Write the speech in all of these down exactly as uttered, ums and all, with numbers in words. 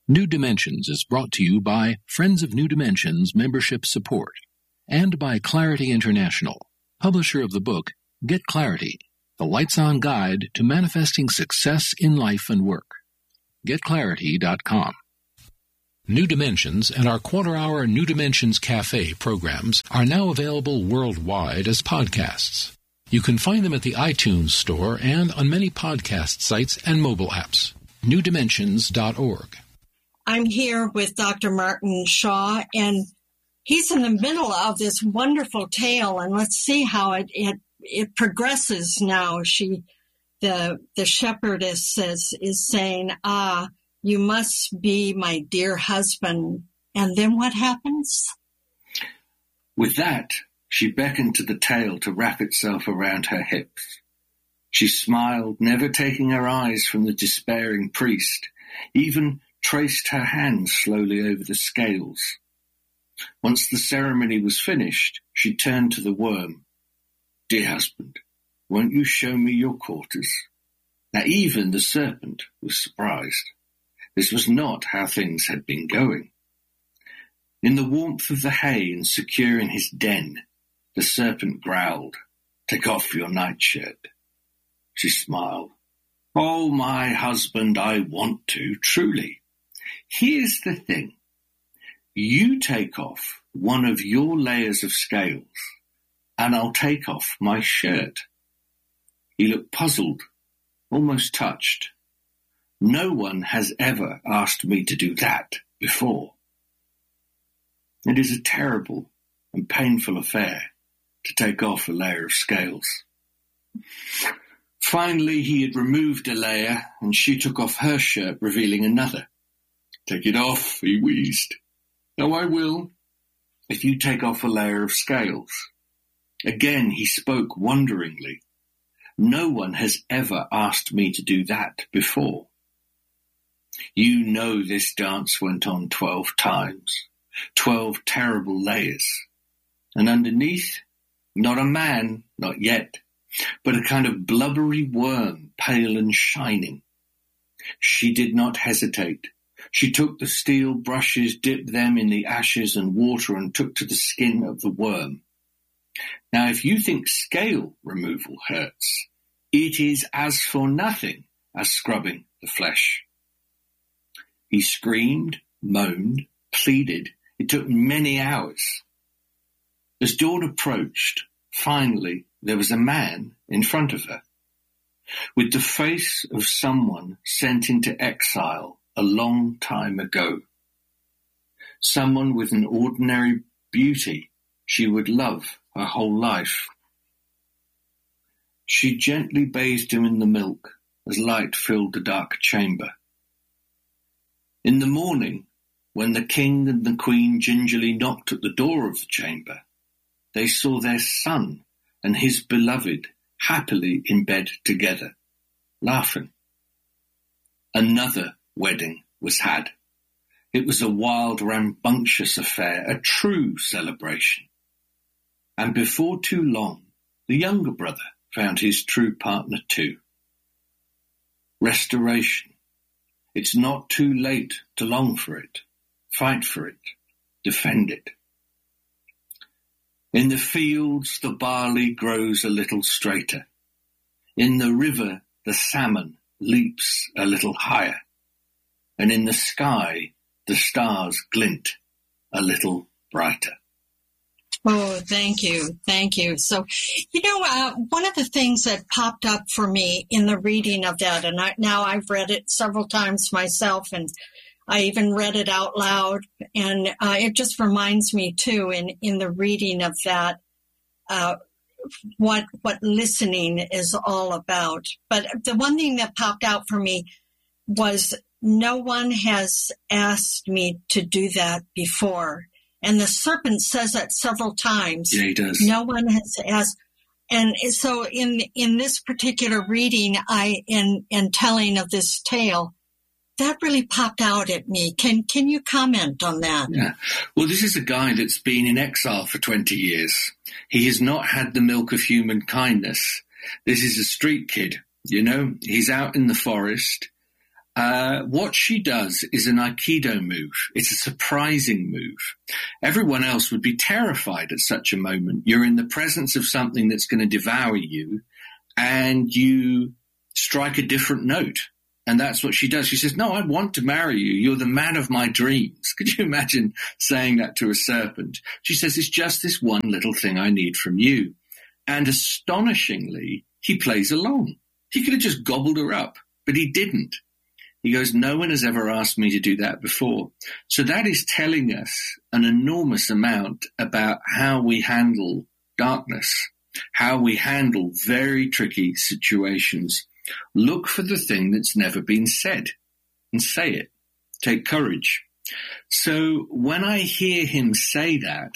New Dimensions is brought to you by Friends of New Dimensions Membership Support and by Clarity International, publisher of the book Get Clarity, the Lights-On Guide to Manifesting Success in Life and Work. get clarity dot com. New Dimensions and our quarter-hour New Dimensions Cafe programs are now available worldwide as podcasts. You can find them at the iTunes Store and on many podcast sites and mobile apps. new dimensions dot org. I'm here with Doctor Martin Shaw, and he's in the middle of this wonderful tale, and let's see how it it, it progresses now. She, the the shepherdess is, is saying, ah, you must be my dear husband. And then what happens? With that, she beckoned to the tail to wrap itself around her hips. She smiled, never taking her eyes from the despairing priest, even traced her hands slowly over the scales. Once the ceremony was finished, she turned to the worm. Dear husband, won't you show me your quarters? Now even the serpent was surprised. This was not how things had been going. In the warmth of the hay and secure in his den, the serpent growled, Take off your nightshirt. She smiled. Oh, my husband, I want to, truly. Here's the thing. You take off one of your layers of scales, and I'll take off my shirt. He looked puzzled, almost touched. No one has ever asked me to do that before. It is a terrible and painful affair to take off a layer of scales. Finally, he had removed a layer, and she took off her shirt, revealing another. Take it off, he wheezed. No, I will, if you take off a layer of scales. Again, he spoke wonderingly. No one has ever asked me to do that before. You know this dance went on twelve times, twelve terrible layers. And underneath, not a man, not yet, but a kind of blubbery worm, pale and shining. She did not hesitate. She took the steel brushes, dipped them in the ashes and water, and took to the skin of the worm. Now, if you think scale removal hurts, it is as for nothing as scrubbing the flesh. He screamed, moaned, pleaded. It took many hours. As dawn approached, finally, there was a man in front of her, with the face of someone sent into exile a long time ago. Someone with an ordinary beauty she would love her whole life. She gently bathed him in the milk as light filled the dark chamber. In the morning, when the king and the queen gingerly knocked at the door of the chamber, they saw their son and his beloved happily in bed together, laughing. Another wedding was had. It was a wild, rambunctious affair, a true celebration. And before too long, the younger brother found his true partner too. Restoration. It's not too late to long for it, fight for it, defend it. In the fields, the barley grows a little straighter. In the river, the salmon leaps a little higher. And in the sky, the stars glint a little brighter. Oh, thank you. Thank you. So, you know, uh, one of the things that popped up for me in the reading of that, and I, now I've read it several times myself, and I even read it out loud, and uh, it just reminds me, too, in, in the reading of that, uh, what what listening is all about. But the one thing that popped out for me was no one has asked me to do that before. And the serpent says that several times. Yeah, he does. No one has asked. And so in in this particular reading, I in, in telling of this tale, that really popped out at me. Can can you comment on that? Yeah. Well, this is a guy that's been in exile for twenty years. He has not had the milk of human kindness. This is a street kid, you know. He's out in the forest. Uh, what she does is an Aikido move. It's a surprising move. Everyone else would be terrified at such a moment. You're in the presence of something that's going to devour you, and you strike a different note. And that's what she does. She says, no, I want to marry you. You're the man of my dreams. Could you imagine saying that to a serpent? She says, it's just this one little thing I need from you. And astonishingly, he plays along. He could have just gobbled her up, but he didn't. He goes, no one has ever asked me to do that before. So that is telling us an enormous amount about how we handle darkness, how we handle very tricky situations. Look for the thing that's never been said and say it. Take courage. So when I hear him say that,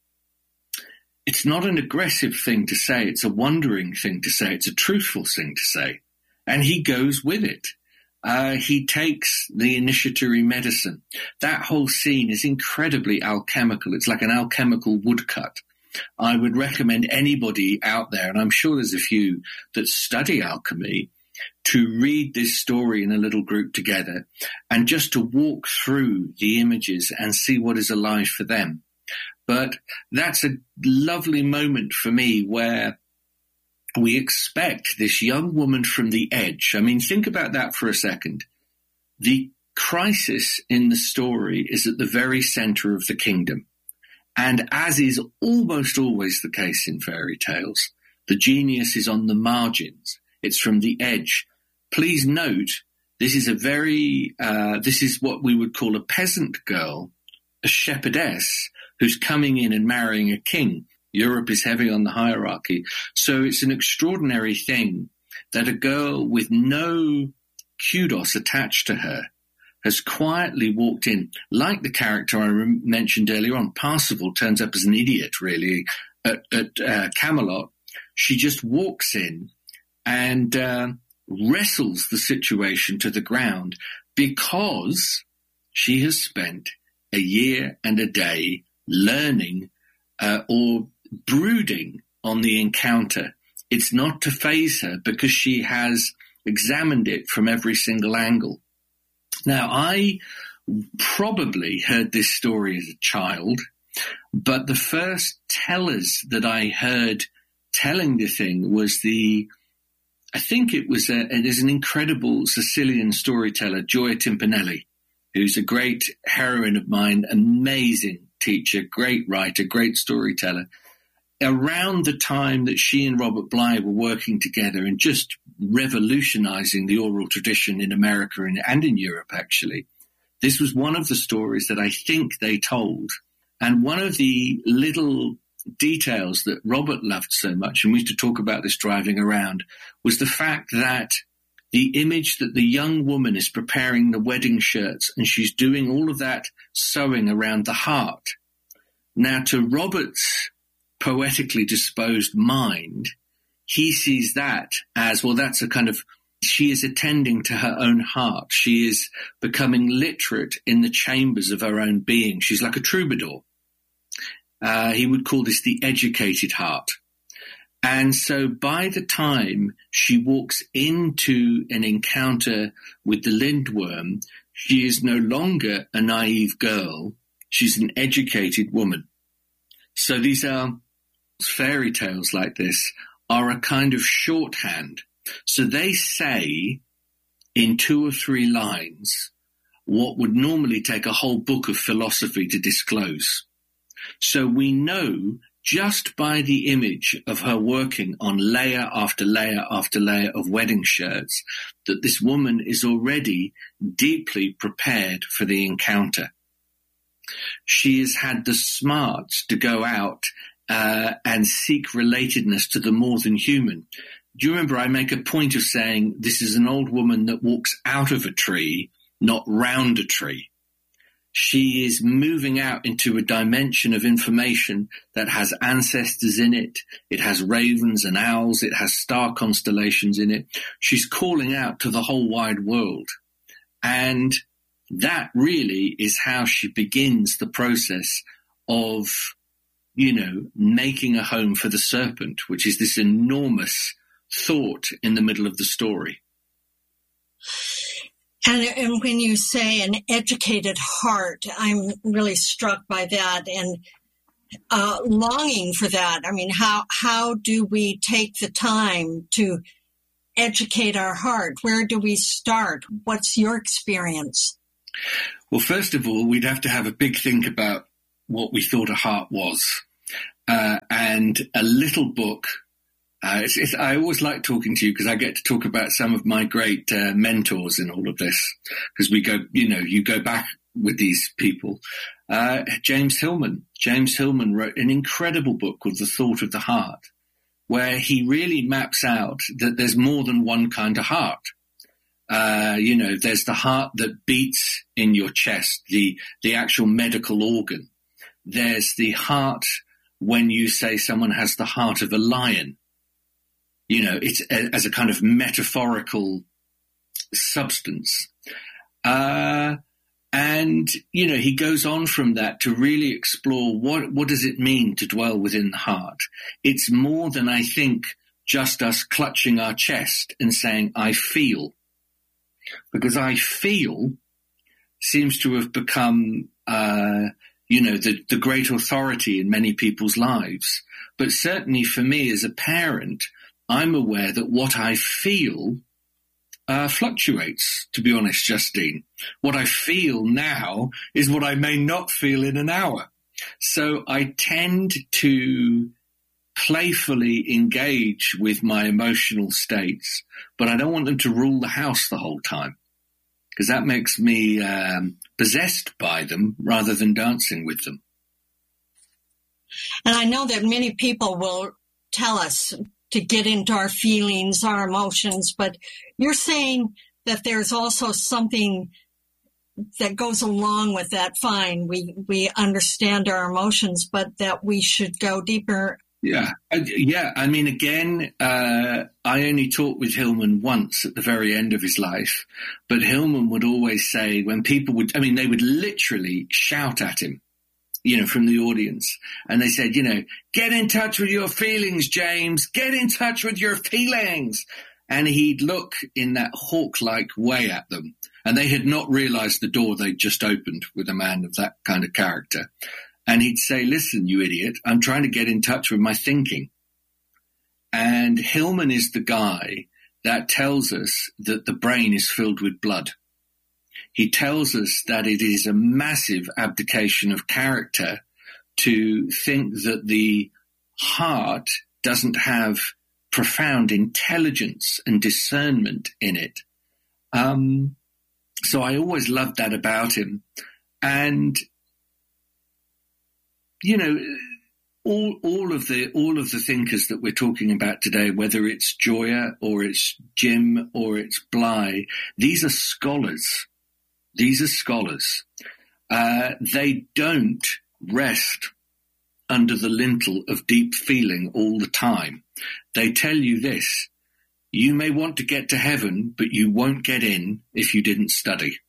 it's not an aggressive thing to say. It's a wondering thing to say. It's a truthful thing to say. And he goes with it. Uh, he takes the initiatory medicine. That whole scene is incredibly alchemical. It's like an alchemical woodcut. I would recommend anybody out there, and I'm sure there's a few that study alchemy, to read this story in a little group together and just to walk through the images and see what is alive for them. But that's a lovely moment for me where we expect this young woman from the edge. I mean, think about that for a second. The crisis in the story is at the very center of the kingdom. And as is almost always the case in fairy tales, the genius is on the margins. It's from the edge. Please note, this is a very, uh, this is what we would call a peasant girl, a shepherdess, who's coming in and marrying a king. Europe is heavy on the hierarchy. So it's an extraordinary thing that a girl with no kudos attached to her has quietly walked in, like the character I re- mentioned earlier on. Parsifal turns up as an idiot, really, at, at uh, Camelot. She just walks in and uh, wrestles the situation to the ground because she has spent a year and a day learning uh, or brooding on the encounter. It's not to faze her because she has examined it from every single angle. Now, I probably heard this story as a child, but the first tellers that I heard telling the thing was the, I think it was a, it is an incredible Sicilian storyteller, Gioia Timpanelli, who's a great heroine of mine, amazing teacher, great writer, great storyteller. Around the time that she and Robert Bly were working together and just revolutionizing the oral tradition in America and, and in Europe, actually, this was one of the stories that I think they told. And one of the little details that Robert loved so much, and we used to talk about this driving around, was the fact that the image that the young woman is preparing the wedding shirts and she's doing all of that sewing around the heart. Now, to Robert's poetically disposed mind, he sees that as, well, that's a kind of, she is attending to her own heart. She is becoming literate in the chambers of her own being. She's like a troubadour. Uh, he would call this the educated heart. And so by the time she walks into an encounter with the lindworm, she is no longer a naive girl. She's an educated woman. So these are fairy tales like this are a kind of shorthand. So they say in two or three lines what would normally take a whole book of philosophy to disclose. So we know just by the image of her working on layer after layer after layer of wedding shirts that this woman is already deeply prepared for the encounter. She has had the smarts to go out uh, and seek relatedness to the more than human. Do you remember I make a point of saying this is an old woman that walks out of a tree, not round a tree? She is moving out into a dimension of information that has ancestors in it. It has ravens and owls. It has star constellations in it. She's calling out to the whole wide world. And that really is how she begins the process of, you know, making a home for the serpent, which is this enormous thought in the middle of the story. And, and when you say an educated heart, I'm really struck by that and uh, longing for that. I mean, how how do we take the time to educate our heart? Where do we start? What's your experience? Well, first of all, we'd have to have a big think about what we thought a heart was. Uh, and a little book. Uh, it's, it's, I always like talking to you because I get to talk about some of my great uh, mentors in all of this, because we go, you know, you go back with these people. Uh, James Hillman. James Hillman wrote an incredible book called The Thought of the Heart, where he really maps out that there's more than one kind of heart. Uh, you know, there's the heart that beats in your chest, the, the actual medical organ. There's the heart when you say someone has the heart of a lion. You know, it's a, as a kind of metaphorical substance. Uh, and, you know, he goes on from that to really explore what, what does it mean to dwell within the heart? It's more than, I think, just us clutching our chest and saying, I feel. Because I feel seems to have become, uh, you know, the, the great authority in many people's lives. But certainly for me as a parent, I'm aware that what I feel uh, fluctuates, to be honest, Justine. What I feel now is what I may not feel in an hour. So I tend to playfully engage with my emotional states, but I don't want them to rule the house the whole time, because that makes me um, possessed by them rather than dancing with them. And I know that many people will tell us to get into our feelings, our emotions, but you're saying that there's also something that goes along with that. Fine, we, we understand our emotions, but that we should go deeper. Yeah, yeah. I mean, again, uh, I only talked with Hillman once at the very end of his life, but Hillman would always say when people would, I mean, they would literally shout at him, you know, from the audience. And they said, you know, get in touch with your feelings, James, get in touch with your feelings. And he'd look in that hawk-like way at them. And they had not realized the door they'd just opened with a man of that kind of character. And he'd say, listen, you idiot, I'm trying to get in touch with my thinking. And Hillman is the guy that tells us that the brain is filled with blood. He tells us that it is a massive abdication of character to think that the heart doesn't have profound intelligence and discernment in it. Um, so I always loved that about him. And you know, all all of the all of the thinkers that we're talking about today, whether it's Joya or it's Jim or it's Bly, these are scholars. These are scholars. Uh, they don't rest under the lintel of deep feeling all the time. They tell you this: you may want to get to heaven, but you won't get in if you didn't study.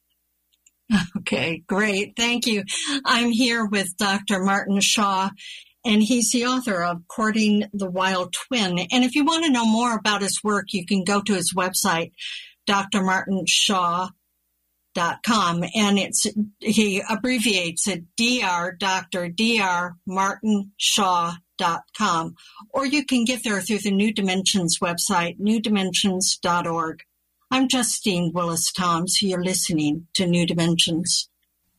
Okay, great. Thank you. I'm here with Doctor Martin Shaw, and he's the author of Courting the Wild Twin. And if you want to know more about his work, you can go to his website, d r martin shaw dot com. And it's he abbreviates it D R, Doctor D R Martin Shaw dot com. Or you can get there through the New Dimensions website, new dimensions dot org. I'm Justine Willis Toms. You're listening to New Dimensions.